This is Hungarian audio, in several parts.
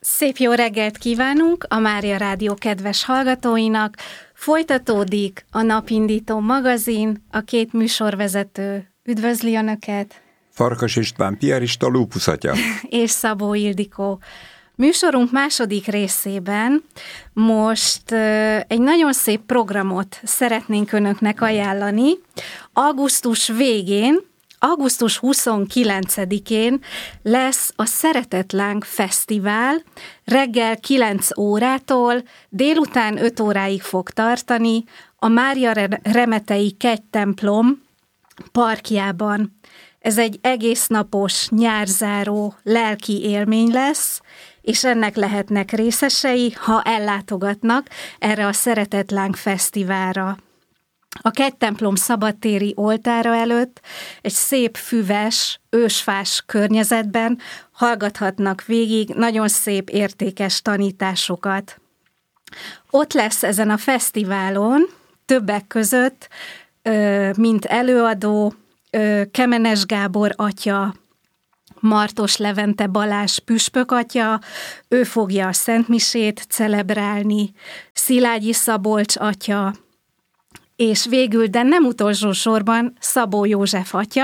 Szép jó reggelt kívánunk a Mária Rádió kedves hallgatóinak. Folytatódik a Napindító magazin, a két műsorvezető üdvözli Önöket. Farkas István piarista, Lúpusz atya. És Szabó Ildikó. Műsorunk második részében most egy nagyon szép programot szeretnénk Önöknek ajánlani. Augusztus végén, augusztus 29-én lesz a Szeretetlánk Fesztivál, reggel 9 órától, délután 5 óráig fog tartani a Mária Remetei Kegytemplom parkjában. Ez egy egésznapos, nyárzáró lelki élmény lesz, és ennek lehetnek részesei, ha ellátogatnak erre a Szeretetlánk Fesztiválra. A Kegytemplom szabadtéri oltára előtt egy szép füves, ősfás környezetben hallgathatnak végig nagyon szép, értékes tanításokat. Ott lesz ezen a fesztiválon többek között, mint előadó, Kemenes Gábor atya, Martos Levente Balázs püspök atya, ő fogja a szentmisét celebrálni, Szilágyi Szabolcs atya, és végül, de nem utolsó sorban Szabó József atya,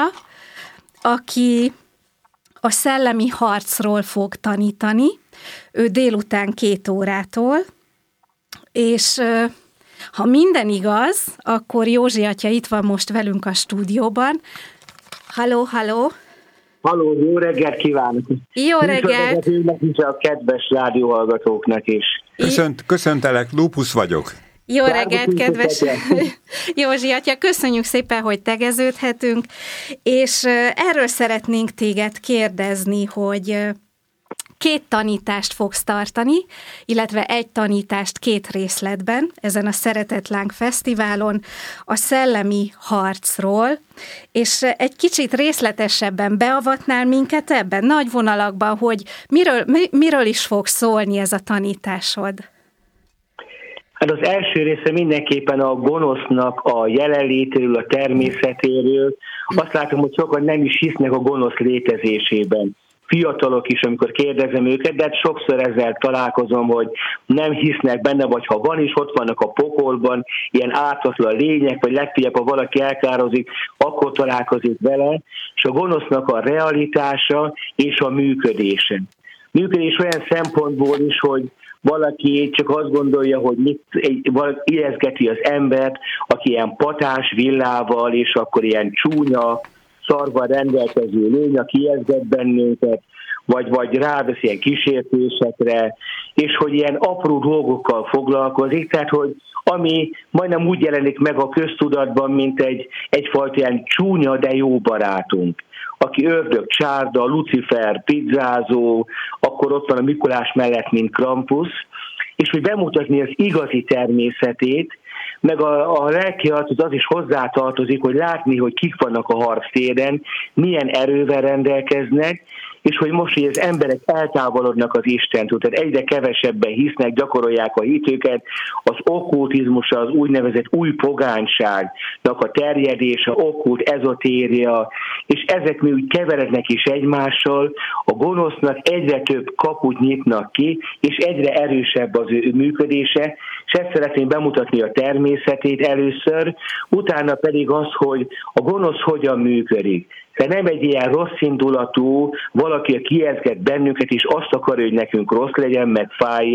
aki a szellemi harcról fog tanítani, ő délután 2 órától, és ha minden igaz, akkor Józsi atya itt van most velünk a stúdióban. Halló, halló! Halló, jó reggelt kívánok! Jó reggelt! És a kedves rádióhallgatóknak is. Köszöntelek, Lúpusz vagyok. Jó reggelt, kedves Józsi atya, köszönjük szépen, hogy tegeződhetünk, és erről szeretnénk téged kérdezni, hogy 2 tanítást fogsz tartani, illetve egy tanítást 2 részletben, ezen a Szeretetlánk Fesztiválon, a szellemi harcról, és egy kicsit részletesebben beavatnál minket ebben, nagy vonalakban, hogy miről is fog szólni ez a tanításod? Hát az első része mindenképpen a gonosznak a jelenlétéről, a természetéről. Azt látom, hogy sokan nem is hisznek a gonosz létezésében. Fiatalok is, amikor kérdezem őket, de hát sokszor ezzel találkozom, hogy nem hisznek benne, vagy ha van is, ott vannak a pokolban, ilyen ártatlan lények, vagy legfeljebb, ha valaki elkározik, akkor találkozik vele, és a gonosznak a realitása és a működése. Működés olyan szempontból is, hogy valaki csak azt gondolja, hogy ijeszgeti az embert, aki ilyen patás villával, és akkor ilyen csúnya, szarval rendelkező lény, aki ijeszget bennünket, vagy rávesz ilyen kísértésekre, és hogy ilyen apró dolgokkal foglalkozik, tehát hogy ami majdnem úgy jelenik meg a köztudatban, mint egyfajta ilyen csúnya, de jó barátunk, aki ördög csárda, Lucifer, pizzázó, akkor ott van a Mikulás mellett, mint Krampus, és hogy bemutatni az igazi természetét, meg a lelki harchoz az is hozzátartozik, hogy látni, hogy kik vannak a harctéren, milyen erővel rendelkeznek, és hogy most, hogy az emberek eltávolodnak az Istentől, tehát egyre kevesebben hisznek, gyakorolják a hitüket, az okkultizmus, az úgynevezett új pogányságnak a terjedése, okkult, ezotéria, és ezek mi úgy keverednek is egymással, a gonosznak egyre több kaput nyitnak ki, és egyre erősebb az ő működése, és ezt szeretném bemutatni a természetét először, utána pedig az, hogy a gonosz hogyan működik. Tehát nem egy ilyen rosszindulatú valaki, aki ijeszget bennünket, és azt akarja, hogy nekünk rossz legyen, meg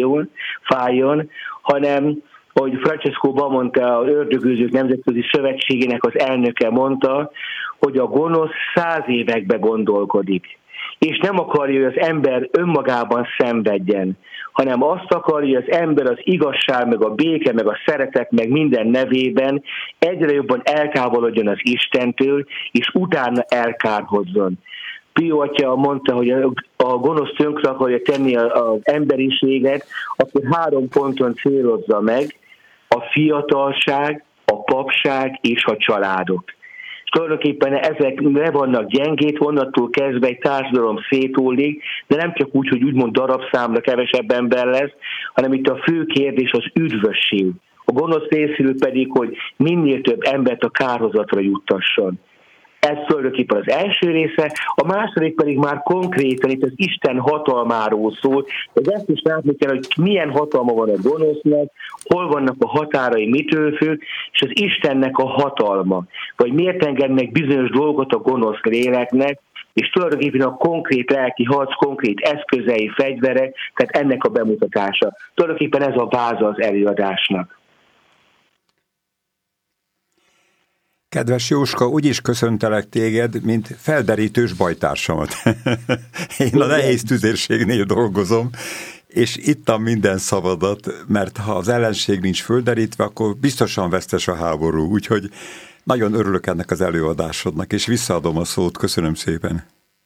fájjon, hanem, ahogy Francesco Bamonte, az Ördögűzők Nemzetközi Szövetségének az elnöke mondta, hogy a gonosz 100 évekbe gondolkodik. És nem akarja, hogy az ember önmagában szenvedjen, hanem azt akarja, hogy az ember az igazság, meg a béke, meg a szeretet, meg minden nevében egyre jobban eltávolodjon az Istentől, és utána elkárhozzon. Pio atya mondta, hogy a gonosz tönkre akarja tenni az emberiséget, akkor 3 ponton célozza meg: a fiatalság, a papság és a családok. És tulajdonképpen ezek le vannak gyengét, onnantól kezdve egy társadalom szétollik, de nem csak úgy, hogy úgymond darabszámra kevesebb ember lesz, hanem itt a fő kérdés az üdvösség. A gonosz részéről pedig, hogy minél több embert a kárhozatra juttasson. Ez tulajdonképpen az első része, a második pedig már konkrétan itt az Isten hatalmáról szól, de ezt is látni kell, hogy milyen hatalma van a gonosznak, hol vannak a határai, mitől függ, és az Istennek a hatalma, vagy miért engednek bizonyos dolgot a gonosz léleknek, és tulajdonképpen a konkrét lelki harc, konkrét eszközei, fegyverek, tehát ennek a bemutatása. Tulajdonképpen ez a váza az előadásnak. Kedves Jóska, úgy is köszöntelek téged, mint felderítős bajtársamat. Én a nehéz tüzérségnél dolgozom, és ittam minden szavadat, mert ha az ellenség nincs földerítve, akkor biztosan vesztes a háború. Úgyhogy nagyon örülök ennek az előadásodnak, és visszaadom a szót. Köszönöm szépen.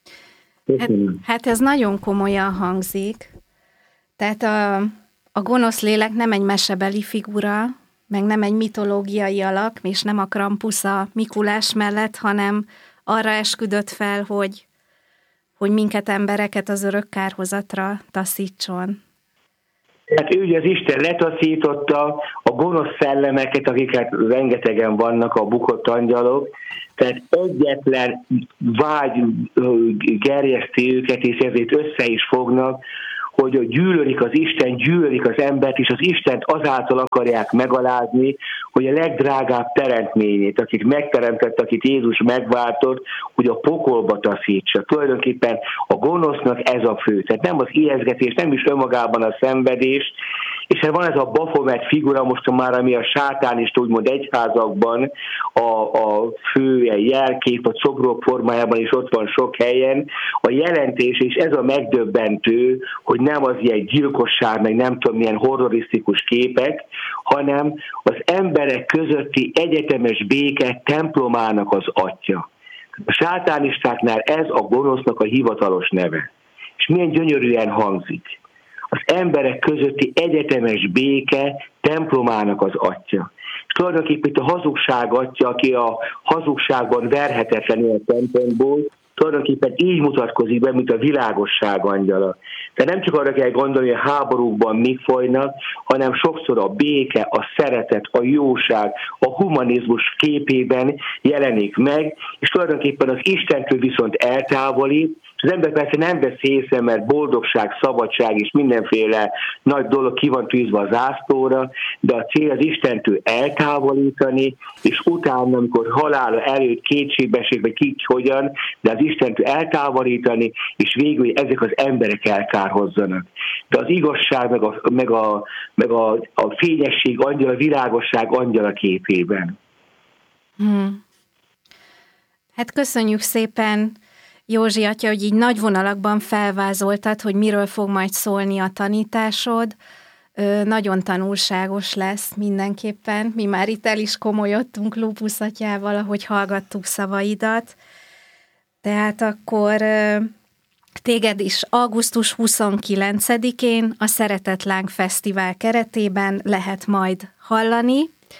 Hát ez nagyon komolyan hangzik. Tehát a gonosz lélek nem egy mesebeli figura, meg nem egy mitológiai alak, és nem a Krampus a Mikulás mellett, hanem arra esküdött fel, hogy minket embereket az örök kárhozatra taszítson. Hát ő ugye az Isten letaszította a gonosz szellemeket, akiket rengetegen vannak, a bukott angyalok, tehát egyetlen vágy gerjeszti őket, és ezért össze is fognak, hogy gyűlölik az Isten, gyűlölik az embert, és az Istent azáltal akarják megalázni, hogy a legdrágább teremtményét, akit megteremtett, akit Jézus megváltott, hogy a pokolba taszítsa. Tulajdonképpen a gonosznak ez a fő. Tehát nem az ijeszgetés, nem is önmagában a szenvedés, és hát van ez a Baphomet figura, most már ami a sátánista úgymond egyházakban a fő jelkép, a szobrok formájában is ott van sok helyen, a jelentés, és ez a megdöbbentő, hogy nem az ilyen gyilkosság, meg nem tudom milyen horrorisztikus képek, hanem az emberek közötti egyetemes béke templomának az atya. A sátánistáknál ez a gonosznak a hivatalos neve. És milyen gyönyörűen hangzik. Az emberek közötti egyetemes béke templomának az atya. És tulajdonképpen itt a hazugság atya, aki a hazugságban verhetetlen ilyen szempontból, tulajdonképpen így mutatkozik be, mint a világosság angyala. De nem csak arra kell gondolni, hogy a háborúkban mik folynak, hanem sokszor a béke, a szeretet, a jóság, a humanizmus képében jelenik meg, és tulajdonképpen az Istentől viszont eltávolít, és az ember persze nem vesz észre, mert boldogság, szabadság és mindenféle nagy dolog ki van tűzve a zászlóra, de a cél az Istentől eltávolítani, és utána, amikor halála előtt kétségbeesik, vagy ki hogyan, de az Istentől eltávolítani, és végül ezek az emberek elkárhozzanak. De az igazság, meg a fényesség angyala, a világosság angyala képében. Hát köszönjük szépen, Józsi atya, hogy így nagy vonalakban felvázoltad, hogy miről fog majd szólni a tanításod. Nagyon tanulságos lesz mindenképpen. Mi már itt el is komolyodtunk Lupus atyával, ahogy hallgattuk szavaidat. Tehát akkor téged is augusztus 29-én a Szeretetláng Fesztivál keretében lehet majd hallani.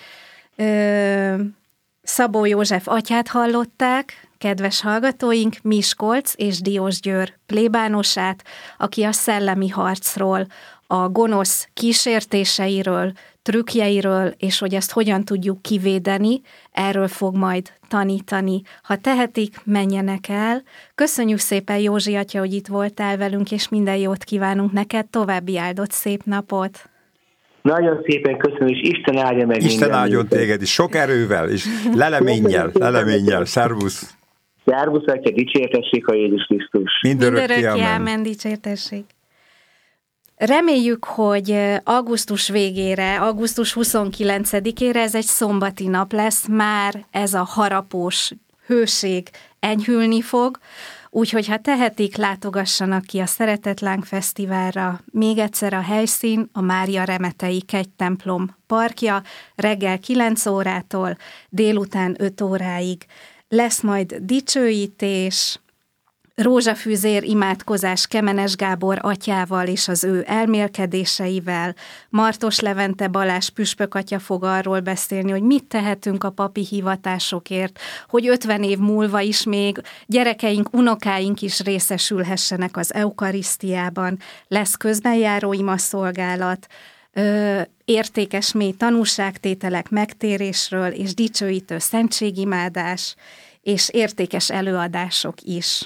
Szabó József atyát hallották, kedves hallgatóink, Miskolc és Diósgyőr plébánosát, aki a szellemi harcról, a gonosz kísértéseiről, trükkjeiről, és hogy ezt hogyan tudjuk kivédeni, erről fog majd tanítani. Ha tehetik, menjenek el. Köszönjük szépen, Józsi atya, hogy itt voltál velünk, és minden jót kívánunk neked, további áldott szép napot! Nagyon szépen köszönöm, és Isten áldja meg Isten áldjon téged is, sok erővel, és leleménnyel, szervusz! Szervusz, atya, dicsértessék a Jézus Krisztus! Mindörökké amen, dicsértessék! Reméljük, hogy augusztus végére, augusztus 29-ére, ez egy szombati nap lesz, már ez a harapós hőség enyhülni fog, úgyhogy ha tehetik, látogassanak ki a Szeretetláng Fesztiválra. Még egyszer a helyszín a Mária Remetei Kegytemplom parkja, reggel 9 órától délután 5 óráig. Lesz majd dicsőítés, rózsafűzér imádkozás Kemenes Gábor atyával és az ő elmélkedéseivel. Martos Levente Balázs püspök atya fog arról beszélni, hogy mit tehetünk a papi hivatásokért, hogy 50 év múlva is még gyerekeink, unokáink is részesülhessenek az eukarisztiában. Lesz közbenjáró imaszolgálat, értékes mély tanúságtételek megtérésről és dicsőítő szentségimádás, és értékes előadások is.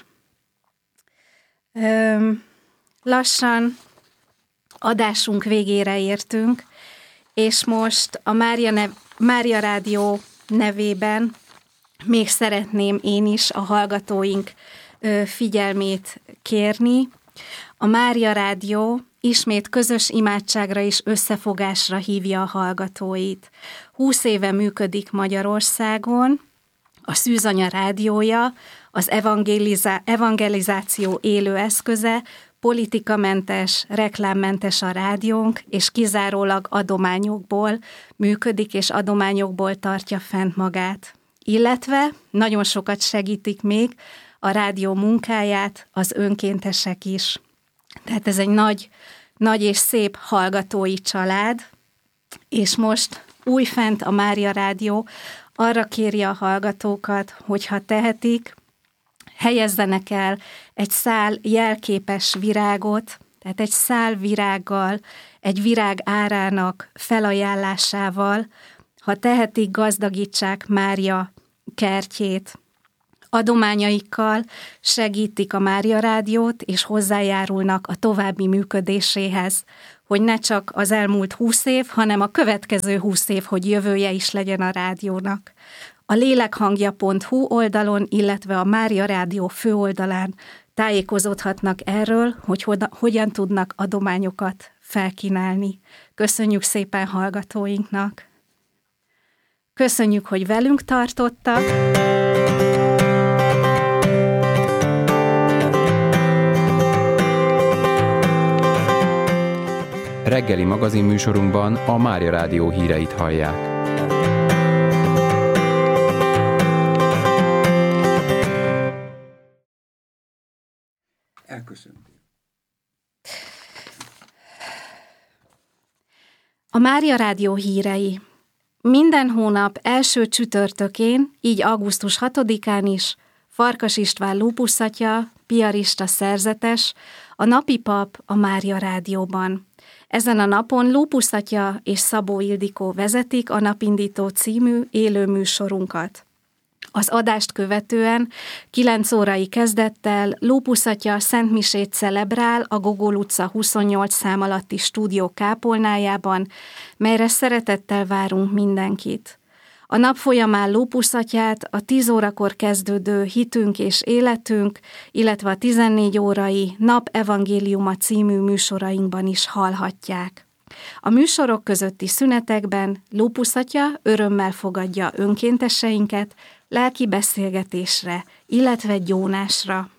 Lassan adásunk végére értünk, és most a Mária Rádió nevében még szeretném én is a hallgatóink figyelmét kérni. A Mária Rádió ismét közös imádságra és összefogásra hívja a hallgatóit. 20 éve működik Magyarországon, a Szűzanya rádiója, az evangelizáció élő eszköze, politikamentes, reklámmentes a rádiónk, és kizárólag adományokból működik, és adományokból tartja fent magát. Illetve nagyon sokat segítik még a rádió munkáját az önkéntesek is. Tehát ez egy nagy és szép hallgatói család, és most újfent a Mária Rádió arra kéri a hallgatókat, hogyha tehetik, helyezzenek el egy szál jelképes virágot, tehát egy szál virággal, egy virág árának felajánlásával, ha tehetik, gazdagítsák Mária kertjét. Adományaikkal segítik a Mária Rádiót, és hozzájárulnak a további működéséhez, hogy ne csak az elmúlt 20 év, hanem a következő 20 év, hogy jövője is legyen a rádiónak. A lélekhangja.hu oldalon, illetve a Mária Rádió főoldalán tájékozódhatnak erről, hogy hogyan tudnak adományokat felkínálni. Köszönjük szépen hallgatóinknak! Köszönjük, hogy velünk tartottak! Reggeli magazinműsorunkban a Mária Rádió híreit hallják. Elköszöntünk. A Mária Rádió hírei. Minden hónap első csütörtökén, így augusztus 6-án is, Farkas István lúpuszatja, piarista szerzetes, a napi pap a Mária Rádióban. Ezen a napon Lúpuszatya és Szabó Ildikó vezetik a Napindító című élő műsorunkat. Az adást követően 9 órai kezdettel Lúpuszatya szentmisét celebrál a Gogol utca 28 szám alatti stúdió kápolnájában, melyre szeretettel várunk mindenkit. A nap folyamán Lúpuszatját a 10 órakor kezdődő Hitünk és életünk, illetve a 14 órai Nap Evangéliuma című műsorainkban is hallhatják. A műsorok közötti szünetekben Lúpuszatya örömmel fogadja önkénteseinket lelki beszélgetésre, illetve gyónásra.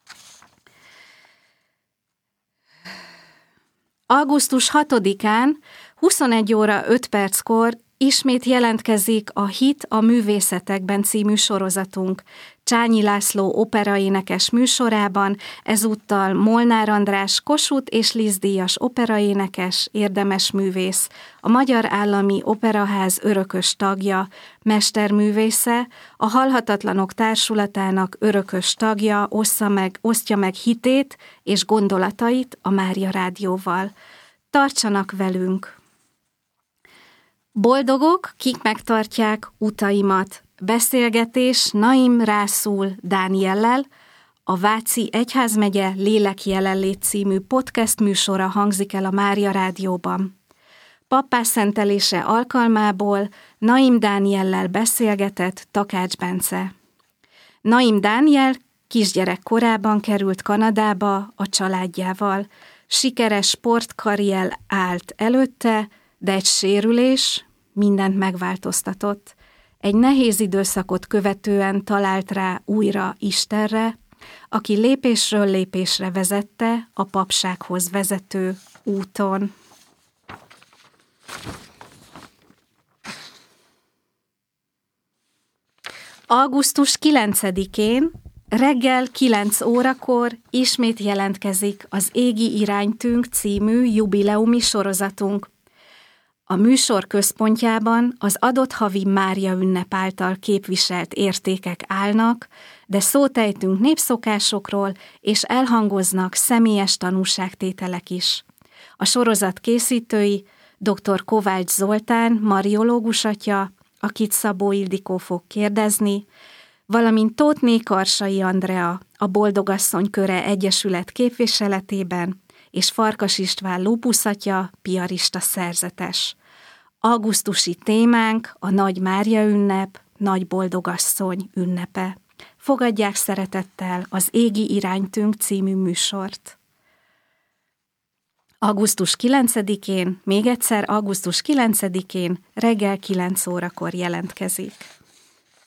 Augusztus 6-án 21 óra 5 perckor ismét jelentkezik a Hit a művészetekben című sorozatunk. Csányi László operaénekes műsorában ezúttal Molnár András Kossuth és Liszt-díjas operaénekes, érdemes művész, a Magyar Állami Operaház örökös tagja, mesterművésze, a Halhatatlanok Társulatának örökös tagja osztja meg hitét és gondolatait a Mária Rádióval. Tartsanak velünk! Boldogok, kik megtartják utaimat. Beszélgetés Naim Rászul Dániellel, a Váci Egyházmegye Lélek jelenlét című podcast műsora hangzik el a Mária Rádióban. Pappás szentelése alkalmából Naim Dániellel beszélgetett Takács Bence. Naim Dániel kisgyerek korában került Kanadába a családjával. Sikeres sportkarrier állt előtte, de egy sérülés mindent megváltoztatott. Egy nehéz időszakot követően talált rá újra Istenre, aki lépésről lépésre vezette a papsághoz vezető úton. Augusztus 9-én reggel 9 órakor ismét jelentkezik az Égi Iránytünk című jubileumi sorozatunk. A műsor központjában az adott havi Mária ünnep által képviselt értékek állnak, de szót ejtünk népszokásokról, és elhangoznak személyes tanúságtételek is. A sorozat készítői dr. Kovács Zoltán, mariológus atya, akit Szabó Ildikó fog kérdezni, valamint Tóthné Karsai Andrea, a Boldogasszony Köre Egyesület képviseletében, és Farkas István lóbuszatya, piarista szerzetes. Augusztusi témánk a Nagy Mária ünnep, Nagy Boldogasszony ünnepe. Fogadják szeretettel az Égi Iránytünk című műsort. Augusztus 9-én, még egyszer augusztus 9-én reggel 9 órakor jelentkezik.